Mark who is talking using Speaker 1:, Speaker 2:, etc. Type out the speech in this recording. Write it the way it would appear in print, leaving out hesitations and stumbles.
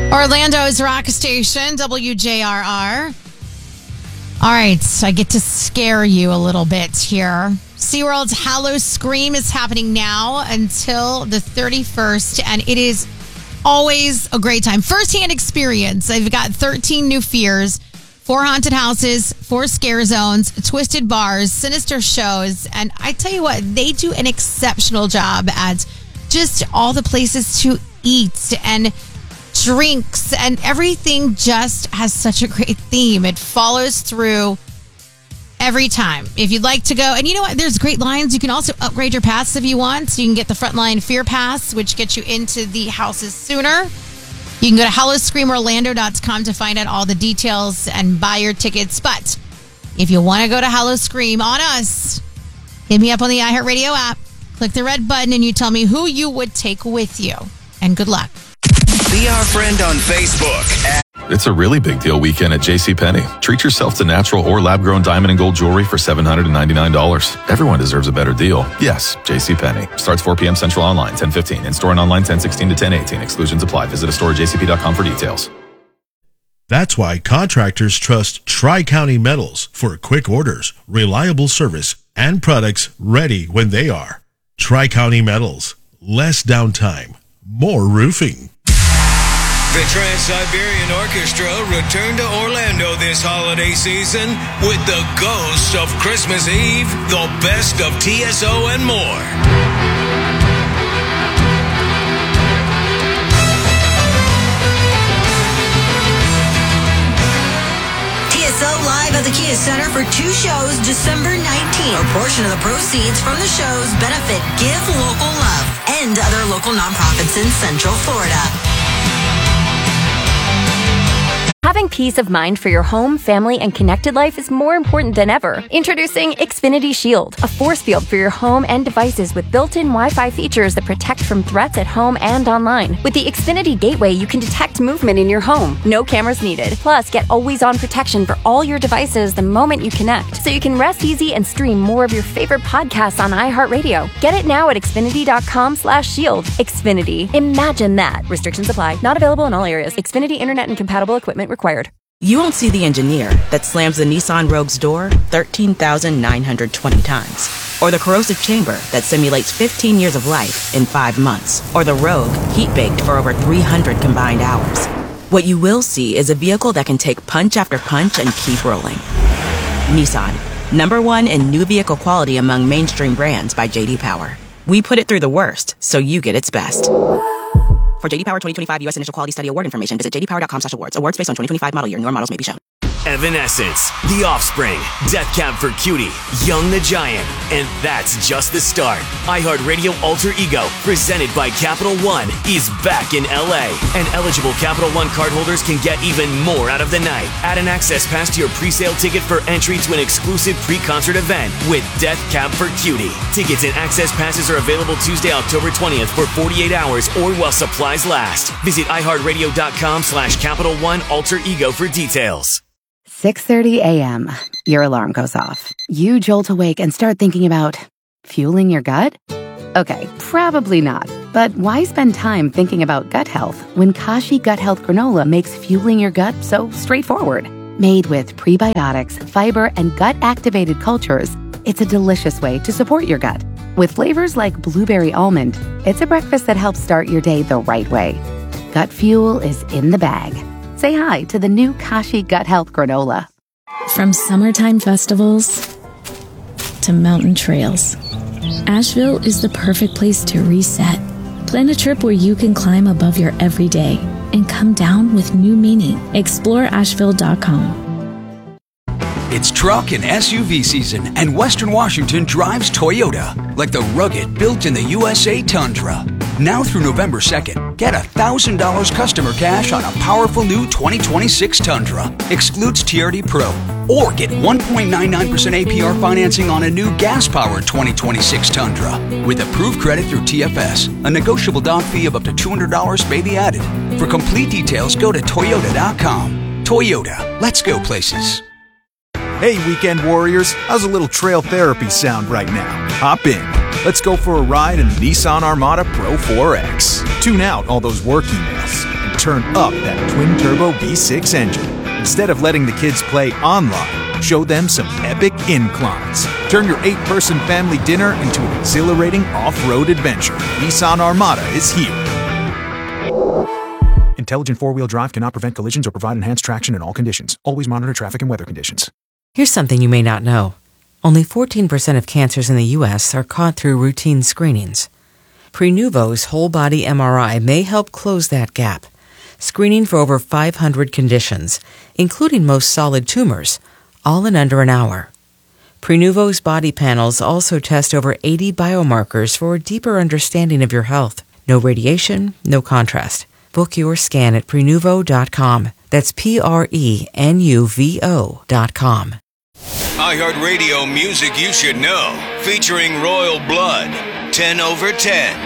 Speaker 1: Orlando's rock station, WJRR. All right, I get to scare you a little bit here. SeaWorld's Howl-O-Scream is happening now until the 31st, and it is always a great time. First-hand experience. They've got 13 new fears, 4 haunted houses, 4 scare zones, twisted bars, sinister shows, and I tell you what, they do an exceptional job at just all the places to eat and drinks, and everything just has such a great theme. It follows through every time. If you'd like to go, and you know what, there's great lines. You can also upgrade your pass if you want. So you can get the Frontline Fear Pass, which gets you into the houses sooner. You can go to HallowScreamOrlando.com to find out all the details and buy your tickets. But if you want to go to Howl-O-Scream on us, hit me up on the iHeartRadio app. Click the red button and you tell me who you would take with you. And good luck.
Speaker 2: Be our friend on Facebook.
Speaker 3: It's a really big deal weekend at JCPenney. Treat yourself to natural or lab-grown diamond and gold jewelry for $799. Everyone deserves a better deal. Yes, JCPenney. Starts 4 p.m. Central online, 10:15. In-store and online, 10:16 to 10:18. Exclusions apply. Visit a store at jcp.com for details.
Speaker 4: That's why contractors trust Tri-County Metals for quick orders, reliable service, and products ready when they are. Tri-County Metals. Less downtime. More roofing.
Speaker 5: The Trans-Siberian Orchestra returned to Orlando this holiday season with the Ghosts of Christmas Eve, the best of TSO, and more.
Speaker 6: TSO live at the Kia Center for 2 shows December 19th. A portion of the proceeds from the shows benefit Give Local Love and other local nonprofits in Central Florida.
Speaker 7: Having peace of mind for your home, family, and connected life is more important than ever. Introducing Xfinity Shield, a force field for your home and devices with built-in Wi-Fi features that protect from threats at home and online. With the Xfinity Gateway, you can detect movement in your home. No cameras needed. Plus, get always-on protection for all your devices the moment you connect, so you can rest easy and stream more of your favorite podcasts on iHeartRadio. Get it now at Xfinity.com/shield. Xfinity. Imagine that. Restrictions apply. Not available in all areas. Xfinity Internet and compatible equipment required.
Speaker 8: You won't see the engineer that slams the Nissan Rogue's door 13,920 times. Or the corrosive chamber that simulates 15 years of life in 5 months. Or the Rogue heat-baked for over 300 combined hours. What you will see is a vehicle that can take punch after punch and keep rolling. Nissan, #1 in new vehicle quality among mainstream brands by J.D. Power. We put it through the worst, so you get its best. For J.D. Power 2025 U.S. Initial Quality Study Award information, visit jdpower.com/awards. Awards based on 2025 model year. Newer models may be shown.
Speaker 9: Evanescence, The Offspring, Death Cab for Cutie, Young the Giant, and that's just the start. iHeartRadio Alter Ego, presented by Capital One, is back in LA, and eligible Capital One cardholders can get even more out of the night. Add an access pass to your pre-sale ticket for entry to an exclusive pre-concert event with Death Cab for Cutie. Tickets and access passes are available Tuesday, October 20th for 48 hours or while supplies last. Visit iHeartRadio.com/Capital One Alter Ego for details.
Speaker 10: 6:30 a.m. Your alarm goes off. You jolt awake and start thinking about fueling your gut? Okay, probably not. But why spend time thinking about gut health when Kashi Gut Health Granola makes fueling your gut so straightforward? Made with prebiotics, fiber, and gut-activated cultures, it's a delicious way to support your gut. With flavors like blueberry almond, it's a breakfast that helps start your day the right way. Gut fuel is in the bag. Say hi to the new Kashi Gut Health Granola.
Speaker 11: From summertime festivals to mountain trails, Asheville is the perfect place to reset. Plan a trip where you can climb above your everyday and come down with new meaning. Explore Asheville.com.
Speaker 12: It's truck and SUV season, and Western Washington drives Toyota, like the rugged, built in the USA Tundra. Now through November 2nd, get $1,000 customer cash on a powerful new 2026 Tundra. Excludes TRD Pro. Or get 1.99% APR financing on a new gas-powered 2026 Tundra. With approved credit through TFS. A negotiable down fee of up to $200 may be added. For complete details, go to Toyota.com. Toyota. Let's go places.
Speaker 13: Hey, weekend warriors, how's a little trail therapy sound right now? Hop in. Let's go for a ride in the Nissan Armada Pro 4X. Tune out all those work emails and turn up that twin-turbo V6 engine. Instead of letting the kids play online, show them some epic inclines. Turn your 8-person family dinner into an exhilarating off-road adventure. Nissan Armada is here. Intelligent four-wheel drive cannot prevent collisions or provide enhanced traction in all conditions. Always monitor traffic and weather conditions.
Speaker 14: Here's something you may not know. Only 14% of cancers in the U.S. are caught through routine screenings. Prenuvo's whole-body MRI may help close that gap, screening for over 500 conditions, including most solid tumors, all in under an hour. Prenuvo's body panels also test over 80 biomarkers for a deeper understanding of your health. No radiation, no contrast. Book your scan at Prenuvo.com. That's Prenuvo.com.
Speaker 5: iHeartRadio music you should know, featuring Royal Blood, 10 over 10.